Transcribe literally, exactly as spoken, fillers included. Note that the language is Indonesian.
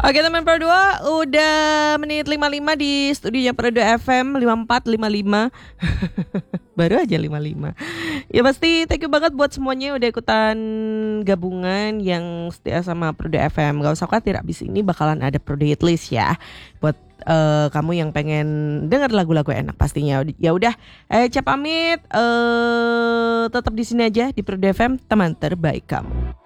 Oke teman Pro dua, udah menit lima puluh lima di studionya Pro dua F M lima puluh empat lima puluh lima. Baru aja lima puluh lima. Ya pasti thank you banget buat semuanya udah ikutan gabungan yang setia sama Pro dua F M. Gak usah khawatir, abis ini bakalan ada Pro dua Hitlist ya. Buat uh, kamu yang pengen denger lagu-lagu enak pastinya. Ya udah, eh Cap pamit, uh, tetap di sini aja di Pro dua F M, teman terbaik kamu.